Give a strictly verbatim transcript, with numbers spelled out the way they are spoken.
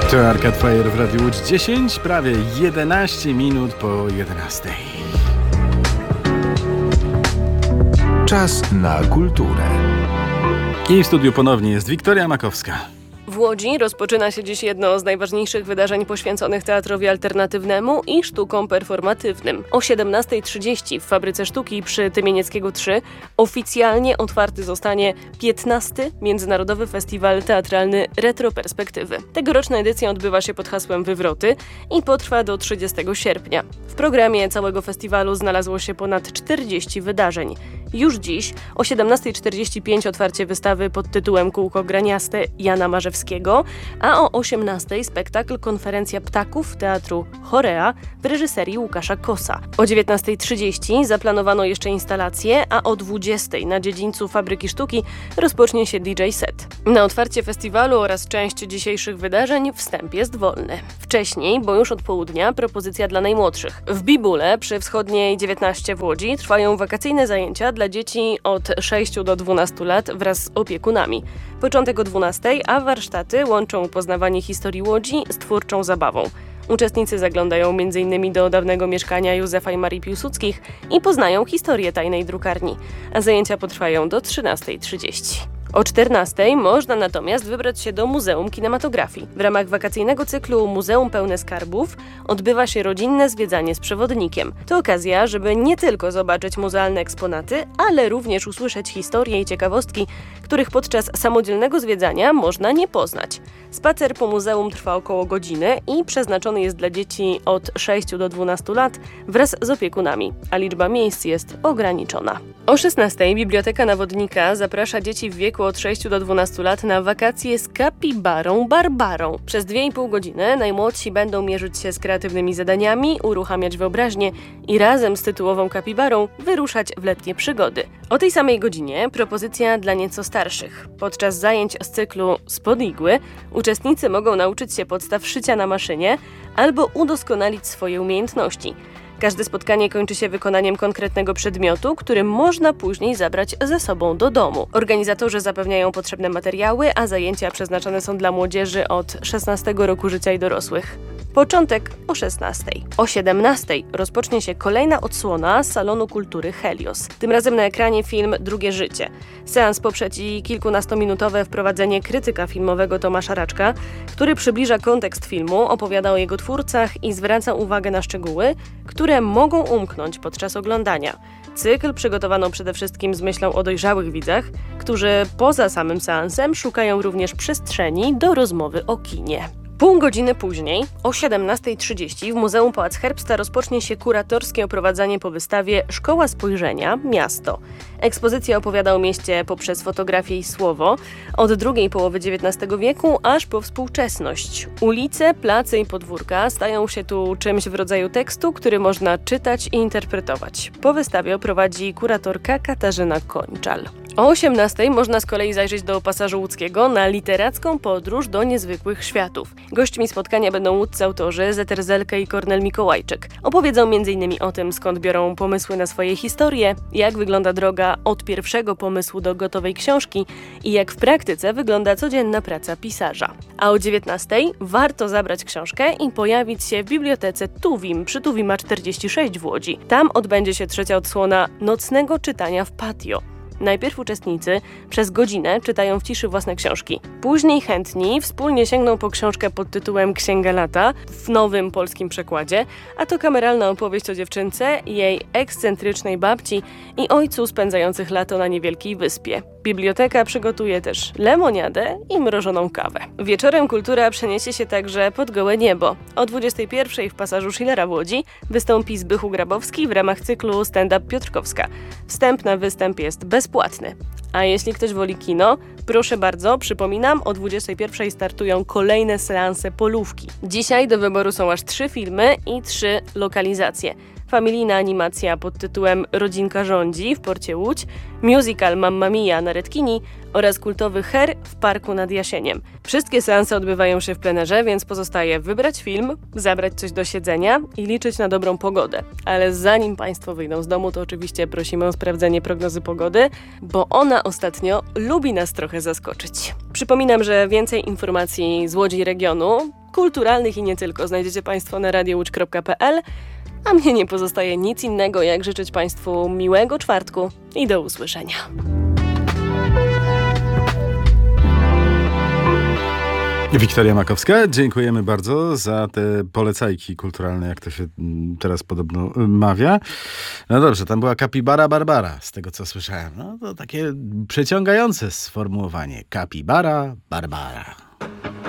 To Arcade Fire w Radiu Łódź dziesięć, prawie jedenaście minut po jedenastej. Czas na kulturę. I w studiu ponownie jest Wiktoria Makowska. W Łodzi rozpoczyna się dziś jedno z najważniejszych wydarzeń poświęconych teatrowi alternatywnemu i sztukom performatywnym. O siedemnasta trzydzieści w Fabryce Sztuki przy Tymienieckiego trzy oficjalnie otwarty zostanie piętnasty Międzynarodowy Festiwal Teatralny Retroperspektywy. Tegoroczna edycja odbywa się pod hasłem Wywroty i potrwa do trzydziestego sierpnia. W programie całego festiwalu znalazło się ponad czterdzieści wydarzeń. Już dziś o siedemnasta czterdzieści pięć otwarcie wystawy pod tytułem Kółko graniaste Jana Marzewskiego, a o osiemnastej spektakl Konferencja Ptaków Teatru Chorea w reżyserii Łukasza Kosa. O dziewiętnasta trzydzieści zaplanowano jeszcze instalację, a o dwudziestej na dziedzińcu Fabryki Sztuki rozpocznie się D J set. Na otwarcie festiwalu oraz część dzisiejszych wydarzeń wstęp jest wolny. Wcześniej, bo już od południa, propozycja dla najmłodszych. W Bibule przy Wschodniej dziewiętnaście w Łodzi trwają wakacyjne zajęcia dla dzieci od sześciu do dwunastu lat wraz z opiekunami. Początek o dwunastej, a warsztaty łączą poznawanie historii Łodzi z twórczą zabawą. Uczestnicy zaglądają między innymi do dawnego mieszkania Józefa i Marii Piłsudskich i poznają historię tajnej drukarni, a zajęcia potrwają do trzynastej trzydzieści. O czternastej można natomiast wybrać się do Muzeum Kinematografii. W ramach wakacyjnego cyklu Muzeum Pełne Skarbów odbywa się rodzinne zwiedzanie z przewodnikiem. To okazja, żeby nie tylko zobaczyć muzealne eksponaty, ale również usłyszeć historie i ciekawostki, których podczas samodzielnego zwiedzania można nie poznać. Spacer po muzeum trwa około godziny i przeznaczony jest dla dzieci od sześciu do dwunastu lat wraz z opiekunami, a liczba miejsc jest ograniczona. O szesnastej Biblioteka Nawodnika zaprasza dzieci w wieku od sześciu do dwunastu lat na wakacje z kapibarą Barbarą. Przez dwie i pół godziny najmłodsi będą mierzyć się z kreatywnymi zadaniami, uruchamiać wyobraźnię i razem z tytułową kapibarą wyruszać w letnie przygody. O tej samej godzinie propozycja dla nieco starszych. Podczas zajęć z cyklu Spod igły uczestnicy mogą nauczyć się podstaw szycia na maszynie albo udoskonalić swoje umiejętności. Każde spotkanie kończy się wykonaniem konkretnego przedmiotu, który można później zabrać ze sobą do domu. Organizatorzy zapewniają potrzebne materiały, a zajęcia przeznaczone są dla młodzieży od szesnastego roku życia i dorosłych. Początek o szesnastej. O siedemnastej rozpocznie się kolejna odsłona Salonu Kultury Helios. Tym razem na ekranie film Drugie życie. Seans poprzedzi kilkunastominutowe wprowadzenie krytyka filmowego Tomasza Raczka, który przybliża kontekst filmu, opowiada o jego twórcach i zwraca uwagę na szczegóły, które mogą umknąć podczas oglądania. Cykl przygotowano przede wszystkim z myślą o dojrzałych widzach, którzy poza samym seansem szukają również przestrzeni do rozmowy o kinie. Pół godziny później, o siedemnasta trzydzieści w Muzeum Pałac Herbsta rozpocznie się kuratorskie oprowadzanie po wystawie Szkoła Spojrzenia – Miasto. Ekspozycja opowiada o mieście poprzez fotografię i słowo, od drugiej połowy dziewiętnastego wieku aż po współczesność. Ulice, place i podwórka stają się tu czymś w rodzaju tekstu, który można czytać i interpretować. Po wystawie oprowadzi kuratorka Katarzyna Kończal. O osiemnastej można z kolei zajrzeć do Pasażu Łódzkiego na literacką podróż do niezwykłych światów. Gośćmi spotkania będą łódzcy autorzy Zeter Zelka i Kornel Mikołajczyk. Opowiedzą między innymi o tym, skąd biorą pomysły na swoje historie, jak wygląda droga od pierwszego pomysłu do gotowej książki i jak w praktyce wygląda codzienna praca pisarza. A o dziewiętnastej warto zabrać książkę i pojawić się w bibliotece Tuwim przy Tuwima czterdzieści sześć w Łodzi. Tam odbędzie się trzecia odsłona nocnego czytania w patio. Najpierw uczestnicy przez godzinę czytają w ciszy własne książki. Później chętni wspólnie sięgną po książkę pod tytułem Księga lata w nowym polskim przekładzie, a to kameralna opowieść o dziewczynce, jej ekscentrycznej babci i ojcu spędzających lato na niewielkiej wyspie. Biblioteka przygotuje też lemoniadę i mrożoną kawę. Wieczorem kultura przeniesie się także pod gołe niebo. O dwudziestej pierwszej w Pasażu Schillera w Łodzi wystąpi Zbychu Grabowski w ramach cyklu Stand-up Piotrkowska. Wstęp na występ jest bezpłatny. A jeśli ktoś woli kino, proszę bardzo, przypominam, o dwudziestej pierwszej startują kolejne seanse Polówki. Dzisiaj do wyboru są aż trzy filmy i trzy lokalizacje. Familijna animacja pod tytułem Rodzinka rządzi w Porcie Łódź, musical Mamma Mia na Redkini oraz kultowy Her w Parku nad Jasieniem. Wszystkie seanse odbywają się w plenerze, więc pozostaje wybrać film, zabrać coś do siedzenia i liczyć na dobrą pogodę. Ale zanim Państwo wyjdą z domu, to oczywiście prosimy o sprawdzenie prognozy pogody, bo ona ostatnio lubi nas trochę zaskoczyć. Przypominam, że więcej informacji z Łodzi i regionu kulturalnych i nie tylko znajdziecie Państwo na radio łódź kropka p l, a mnie nie pozostaje nic innego, jak życzyć Państwu miłego czwartku i do usłyszenia. Wiktoria Makowska, dziękujemy bardzo za te polecajki kulturalne, jak to się teraz podobno mawia. No dobrze, tam była Kapibara Barbara, z tego co słyszałem. No to takie przeciągające sformułowanie. Kapibara Barbara.